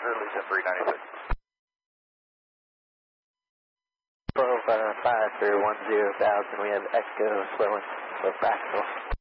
Lisa 396. 125310,000, we have Echo slowing, so practical.